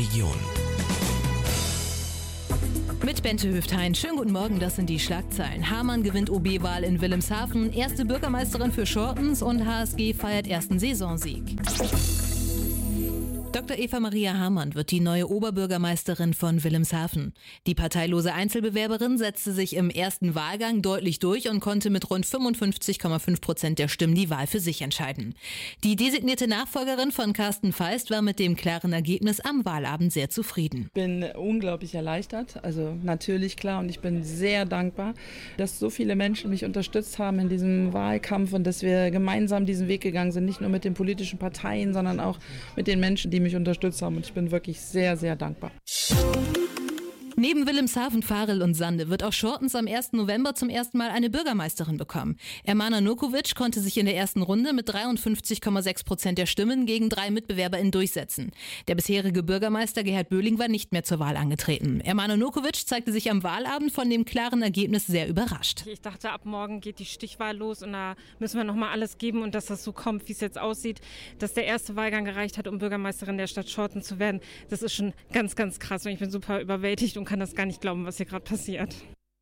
Region. Mit Bente Hüfthain. Schönen guten Morgen, das sind die Schlagzeilen. Hamann gewinnt OB-Wahl in Wilhelmshaven, erste Bürgermeisterin für Schortens und HSG feiert ersten Saisonsieg. Dr. Eva Maria Hamann wird die neue Oberbürgermeisterin von Wilhelmshaven. Die parteilose Einzelbewerberin setzte sich im ersten Wahlgang deutlich durch und konnte mit rund 55,5% der Stimmen die Wahl für sich entscheiden. Die designierte Nachfolgerin von Carsten Feist war mit dem klaren Ergebnis am Wahlabend sehr zufrieden. Ich bin unglaublich erleichtert, also natürlich klar, und ich bin sehr dankbar, dass so viele Menschen mich unterstützt haben in diesem Wahlkampf und dass wir gemeinsam diesen Weg gegangen sind, nicht nur mit den politischen Parteien, sondern auch mit den Menschen, die mich unterstützt haben, und ich bin wirklich sehr, sehr dankbar. Neben Wilhelmshaven, Varel und Sande wird auch Schortens am 1. November zum ersten Mal eine Bürgermeisterin bekommen. Ermana Nokovic konnte sich in der ersten Runde mit 53,6% der Stimmen gegen 3 MitbewerberInnen durchsetzen. Der bisherige Bürgermeister Gerhard Böhling war nicht mehr zur Wahl angetreten. Ermana Nokovic zeigte sich am Wahlabend von dem klaren Ergebnis sehr überrascht. Ich dachte, ab morgen geht die Stichwahl los und da müssen wir nochmal alles geben und dass das so kommt, wie es jetzt aussieht, dass der erste Wahlgang gereicht hat, um Bürgermeisterin der Stadt Schortens zu werden. Das ist schon ganz, ganz krass und ich bin super überwältigt und kann das gar nicht glauben, was hier gerade passiert.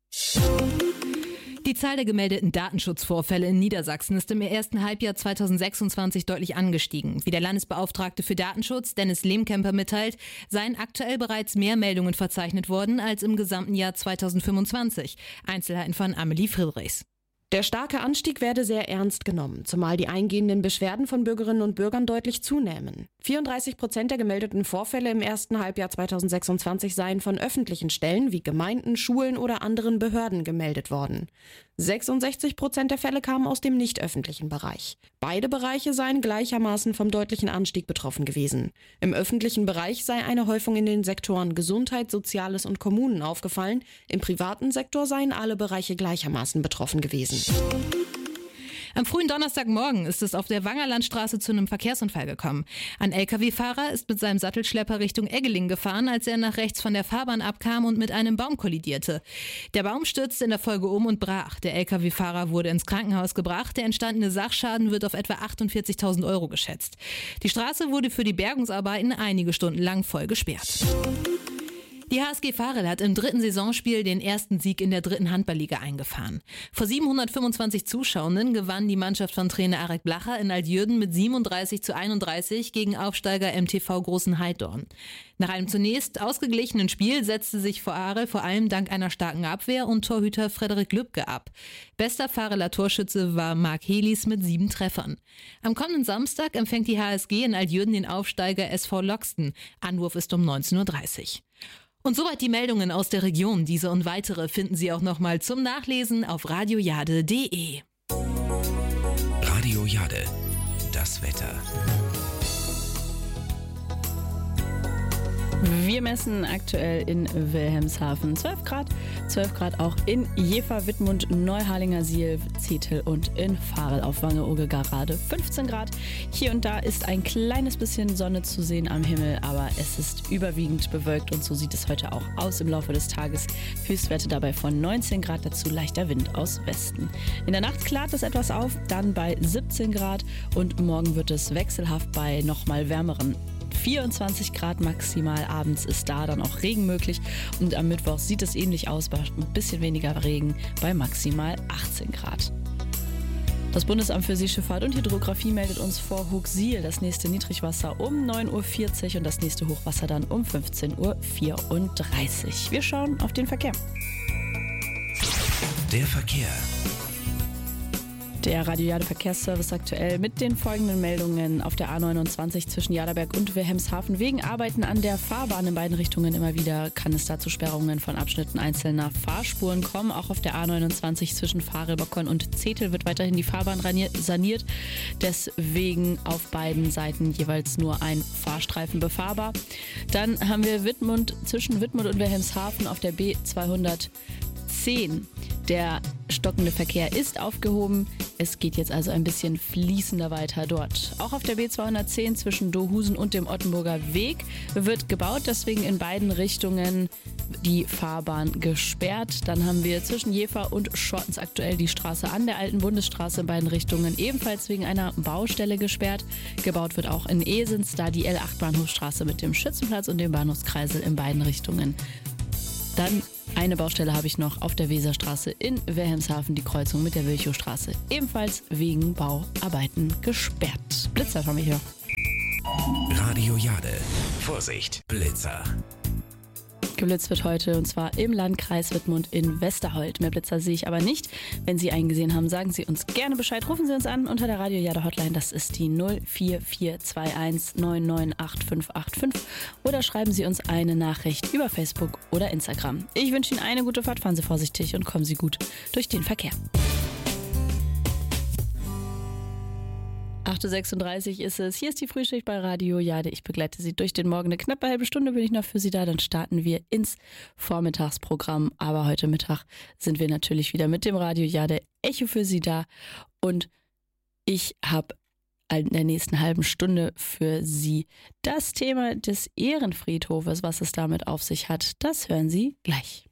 Die Zahl der gemeldeten Datenschutzvorfälle in Niedersachsen ist im ersten Halbjahr 2026 deutlich angestiegen. Wie der Landesbeauftragte für Datenschutz, Dennis Lehmkemper, mitteilt, seien aktuell bereits mehr Meldungen verzeichnet worden als im gesamten Jahr 2025. Einzelheiten von Amelie Friedrichs. Der starke Anstieg werde sehr ernst genommen, zumal die eingehenden Beschwerden von Bürgerinnen und Bürgern deutlich zunähmen. 34% der gemeldeten Vorfälle im ersten Halbjahr 2026 seien von öffentlichen Stellen wie Gemeinden, Schulen oder anderen Behörden gemeldet worden. 66% der Fälle kamen aus dem nicht öffentlichen Bereich. Beide Bereiche seien gleichermaßen vom deutlichen Anstieg betroffen gewesen. Im öffentlichen Bereich sei eine Häufung in den Sektoren Gesundheit, Soziales und Kommunen aufgefallen. Im privaten Sektor seien alle Bereiche gleichermaßen betroffen gewesen. Am frühen Donnerstagmorgen ist es auf der Wangerlandstraße zu einem Verkehrsunfall gekommen. Ein Lkw-Fahrer ist mit seinem Sattelschlepper Richtung Eggeling gefahren, als er nach rechts von der Fahrbahn abkam und mit einem Baum kollidierte. Der Baum stürzte in der Folge um und brach. Der Lkw-Fahrer wurde ins Krankenhaus gebracht. Der entstandene Sachschaden wird auf etwa 48.000 Euro geschätzt. Die Straße wurde für die Bergungsarbeiten einige Stunden lang voll gesperrt. Die HSG Varel hat im 3. Saisonspiel den ersten Sieg in der 3. Handballliga eingefahren. Vor 725 Zuschauenden gewann die Mannschaft von Trainer Arek Blacher in Altjürgen mit 37:31 gegen Aufsteiger MTV Großenheiddorn. Nach einem zunächst ausgeglichenen Spiel setzte sich Varel vor allem dank einer starken Abwehr und Torhüter Frederik Lübke ab. Bester Vareler Torschütze war Marc Helis mit 7 Treffern. Am kommenden Samstag empfängt die HSG in Altjürgen den Aufsteiger SV Loxten. Anwurf ist um 19:30 Uhr. Und soweit die Meldungen aus der Region. Diese und weitere finden Sie auch nochmal zum Nachlesen auf radiojade.de. Radio Jade, das Wetter. Wir messen aktuell in Wilhelmshaven 12 Grad auch in Jever, Wittmund, Neuharlinger Siel, Zetel und in Varel auf Wangerooge gerade 15 Grad. Hier und da ist ein kleines bisschen Sonne zu sehen am Himmel, aber es ist überwiegend bewölkt und so sieht es heute auch aus im Laufe des Tages. Höchstwerte dabei von 19 Grad, dazu leichter Wind aus Westen. In der Nacht klart es etwas auf, dann bei 17 Grad und morgen wird es wechselhaft bei nochmal wärmeren 24 Grad maximal, abends ist da dann auch Regen möglich und am Mittwoch sieht es ähnlich aus, bei ein bisschen weniger Regen bei maximal 18 Grad. Das Bundesamt für Seeschifffahrt und Hydrographie meldet uns vor Hooksiel das nächste Niedrigwasser um 9:40 Uhr und das nächste Hochwasser dann um 15:34 Uhr. Wir schauen auf den Verkehr. Der Verkehr. Der Radio Jade Verkehrsservice aktuell mit den folgenden Meldungen. Auf der A29 zwischen Jaderberg und Wilhelmshaven wegen Arbeiten an der Fahrbahn in beiden Richtungen immer wieder kann es da zu Sperrungen von Abschnitten einzelner Fahrspuren kommen. Auch auf der A29 zwischen Varel-Bockern und Zetel wird weiterhin die Fahrbahn saniert. Deswegen auf beiden Seiten jeweils nur ein Fahrstreifen befahrbar. Dann haben wir zwischen Wittmund und Wilhelmshaven auf der B210 Der stockende Verkehr ist aufgehoben. Es geht jetzt also ein bisschen fließender weiter dort. Auch auf der B210 zwischen Dohusen und dem Ottenburger Weg wird gebaut, deswegen in beiden Richtungen die Fahrbahn gesperrt. Dann haben wir zwischen Jever und Schortens aktuell die Straße an der alten Bundesstraße in beiden Richtungen ebenfalls wegen einer Baustelle gesperrt. Gebaut wird auch in Esens, da die L8 Bahnhofstraße mit dem Schützenplatz und dem Bahnhofskreisel in beiden Richtungen. Dann eine Baustelle habe ich noch auf der Weserstraße in Wilhelmshaven, die Kreuzung mit der Wilchowstraße. Ebenfalls wegen Bauarbeiten gesperrt. Blitzer haben wir hier. Radio Jade. Vorsicht, Blitzer. Geblitzt wird heute und zwar im Landkreis Wittmund in Westerhold. Mehr Blitzer sehe ich aber nicht. Wenn Sie einen gesehen haben, sagen Sie uns gerne Bescheid. Rufen Sie uns an unter der Radio Jade Hotline. Das ist die 04421 9985585 oder schreiben Sie uns eine Nachricht über Facebook oder Instagram. Ich wünsche Ihnen eine gute Fahrt. Fahren Sie vorsichtig und kommen Sie gut durch den Verkehr. 8.36 Uhr ist es. Hier ist die Frühschicht bei Radio Jade. Ich begleite Sie durch den Morgen. Eine knappe halbe Stunde bin ich noch für Sie da. Dann starten wir ins Vormittagsprogramm. Aber heute Mittag sind wir natürlich wieder mit dem Radio Jade Echo für Sie da. Und ich habe in der nächsten halben Stunde für Sie das Thema des Ehrenfriedhofes. Was es damit auf sich hat, das hören Sie gleich.